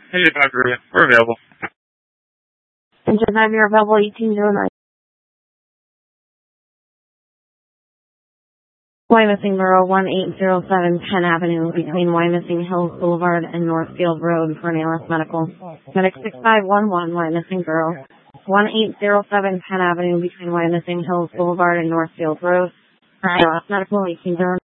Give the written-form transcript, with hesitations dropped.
Hey, Dr. We're available. Engine 9, you're available 1809. Wyomissing Borough 1807 Penn Avenue between Wyomissing Hills Boulevard and Northfield Road for an ALS Medical. Medic 6511 Wyomissing Borough 1807 Penn Avenue between Wyomissing Hills Boulevard and Northfield Road for ALS Medical 1809.